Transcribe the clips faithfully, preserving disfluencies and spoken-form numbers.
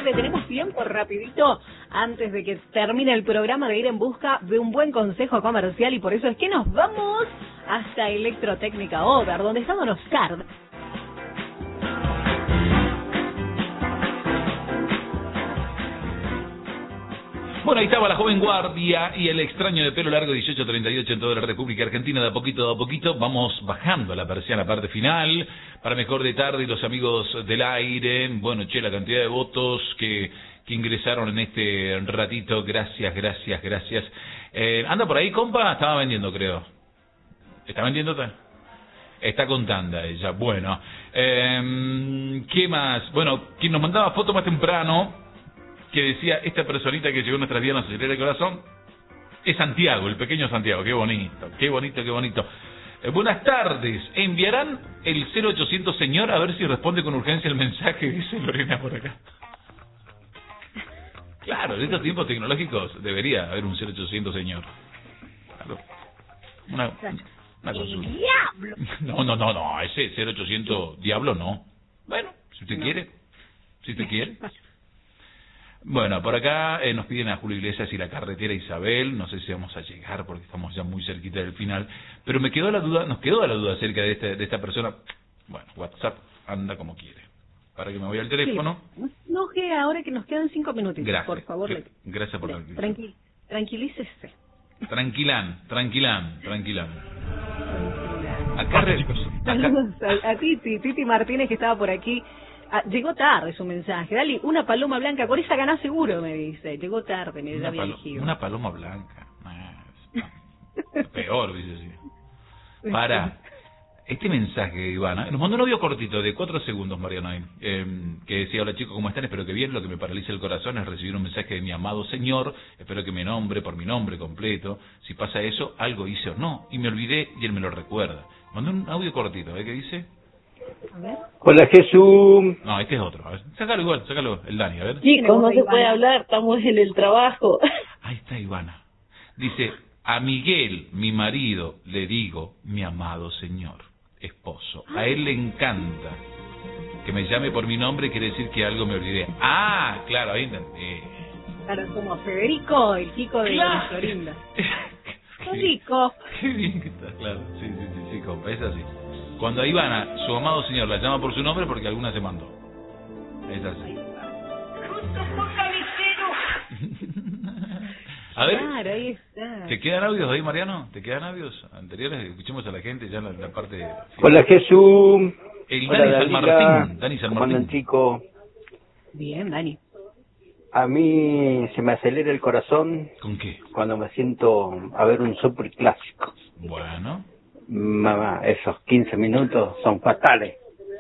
tarde. Tenemos tiempo rapidito antes de que termine el programa de ir en busca de un buen consejo comercial y por eso es que nos vamos hasta Electrotécnica Over, donde está Don Oscar. Bueno, ahí estaba la joven guardia y el extraño de pelo largo dieciocho treinta y ocho en toda la República Argentina. De a poquito, de a poquito, vamos bajando la persiana, parte final, para mejor de tarde y los amigos del aire. Bueno, che, la cantidad de votos que, que ingresaron en este ratito. Gracias, gracias, gracias. Eh, ¿Anda por ahí, compa? Estaba vendiendo, creo. ¿Está vendiendo? Está con tanda ella. Bueno, eh, ¿qué más? Bueno, quien nos mandaba fotos más temprano, que decía, esta personita que llegó a nuestras vidas nos acelera el corazón, es Santiago, el pequeño Santiago. Qué bonito, qué bonito, qué bonito. Eh, buenas tardes. ¿Enviarán el cero ochocientos señor? A ver si responde con urgencia el mensaje, dice Lorena por acá. Claro, en estos tiempos tecnológicos debería haber un cero ochocientos señor. Claro. Una, una consulta. ¡Diablo! No, no, no, no, ese cero ochocientos diablo no. Bueno, si usted no. quiere, si usted quiere. Bueno, por acá eh, nos piden a Julio Iglesias y la carretera Isabel. No sé si vamos a llegar porque estamos ya muy cerquita del final. Pero me quedó la duda, nos quedó la duda acerca de, este, de esta persona. Bueno, WhatsApp anda como quiere. Para que me vaya al teléfono. Sí. No, que ahora que nos quedan cinco minutitos, gracias, por favor. Que, gracias por la tranquil, Tranquilícese. Tranquilán, tranquilán, tranquilán. Acá, re, acá... A, a Titi, Titi Martínez que estaba por aquí. Ah, llegó tarde su mensaje. Dale, una paloma blanca, con esa ganás seguro, me dice. Llegó tarde, me había elegido. Una paloma blanca. Más. Peor, dice así. Para. Este mensaje de Ivana, nos mandó un audio cortito de cuatro segundos, Mariana, eh, que decía, hola chicos, ¿cómo están? Espero que bien. Lo que me paraliza el corazón es recibir un mensaje de mi amado señor. Espero que me nombre por mi nombre completo. Si pasa eso, algo hice o no. Y me olvidé y él me lo recuerda. Mandó un audio cortito, ¿eh? ¿Qué dice? A ver. Hola Jesús. No, este es otro. A ver, sácalo igual, sácalo, el Dani, a ver. Chicos, no se puede hablar, estamos en el trabajo. Ahí está Ivana. Dice, a Miguel, mi marido, le digo, mi amado señor, esposo. A él le encanta que me llame por mi nombre, quiere decir que algo me olvidé. Ah, claro, ahí entendí. Claro, como Federico, el chico de claro. Florinda. Federico. Qué bien que está, claro. Sí, sí, sí, sí, compa, es así. Cuando a Ivana, su amado señor, la llama por su nombre porque alguna se mandó. Es así. A ver, claro, ahí está. ¿Te quedan audios ahí, Mariano? ¿Te quedan audios anteriores? Escuchemos a la gente ya en la, la parte... Final. Hola, Jesús. El Hola, Dani San Martín. Dani San ¿Cómo andan, chicos? Bien, Dani. A mí se me acelera el corazón. ¿Con qué? Cuando me siento a ver un super clásico. Bueno... Mamá, esos quince minutos son fatales.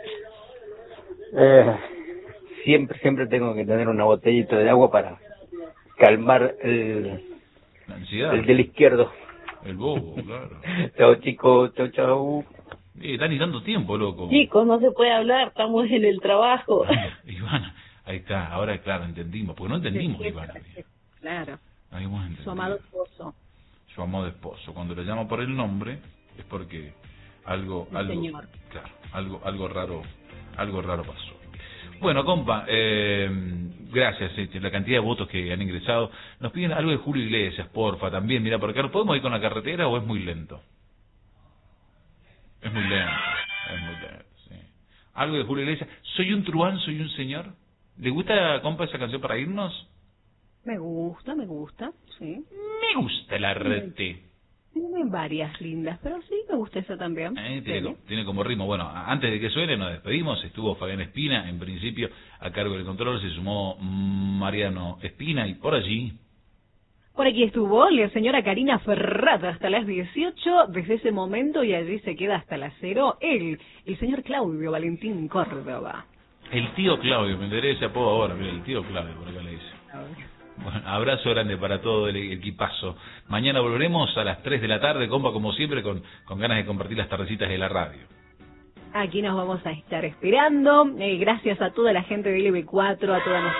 Eh, siempre, siempre tengo que tener una botellita de agua para calmar el, la ansiedad. El del izquierdo. El bobo, claro. Chao, chicos, chao, chao. Eh, Dani, tanto tiempo, loco. Chicos, no se puede hablar, estamos en el trabajo. Ah, Ivana, ahí está, ahora claro, entendimos, porque no entendimos, Ivana. Claro. No su amado esposo. Su amado esposo, cuando le llama por el nombre... es porque algo algo señor. claro, algo algo raro algo raro pasó. Bueno, compa, eh, gracias, eh, la cantidad de votos que han ingresado. Nos piden algo de Julio Iglesias, porfa, también. Mira, por acá, ¿podemos ir con la carretera o es muy lento? Es muy lento, es muy lento, sí. Algo de Julio Iglesias. Soy un truán, soy un señor. ¿Le gusta, compa, esa canción para irnos? Me gusta, me gusta, sí. Me gusta la rete. Tiene varias lindas, pero sí me gusta esa también. Eh, tiene, como, tiene como ritmo. Bueno, antes de que suene nos despedimos. Estuvo Fabián Espina, en principio, a cargo del control. Se sumó Mariano Espina y por allí... Por aquí estuvo la señora Karina Ferrata hasta las dieciocho. Desde ese momento y allí se queda hasta las cero. Él, el señor Claudio Valentín Córdoba. El tío Claudio, me enteré ese apodo ahora. Mira, el tío Claudio, por acá le dice. Bueno, abrazo grande para todo el equipazo. Mañana volveremos a las tres de la tarde, compa, como siempre, con, con ganas de compartir las tardecitas de la radio. Aquí nos vamos a estar esperando. Eh, gracias a toda la gente de L B cuatro, a toda nuestra